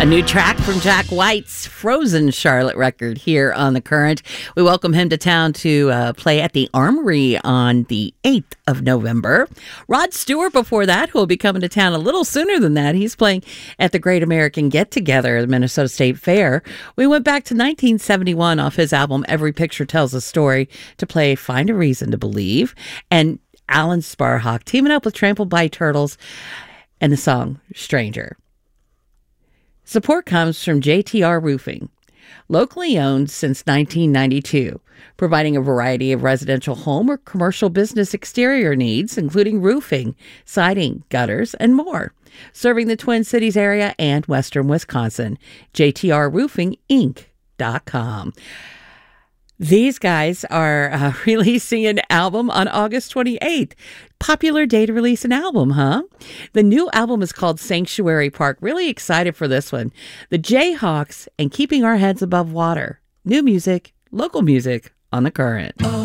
A new track from Jack White's Frozen Charlotte record here on The Current. We welcome him to town to play at the Armory on the 8th of November. Rod Stewart before that, who will be coming to town a little sooner than that. He's playing at the Great American Get-Together at the Minnesota State Fair. We went back to 1971 off his album Every Picture Tells a Story to play Find a Reason to Believe. And Alan Sparhawk teaming up with Trampled by Turtles and the song Stranger. Support comes from JTR Roofing, locally owned since 1992, providing a variety of residential home or commercial business exterior needs, including roofing, siding, gutters, and more. Serving the Twin Cities area and western Wisconsin. JTRRoofingInc.com. These guys are releasing an album on August 28th. Popular day to release an album, huh? The new album is called Sanctuary Park. Really excited for this one. The Jayhawks and Keeping Our Heads Above Water. New music, local music on The Current.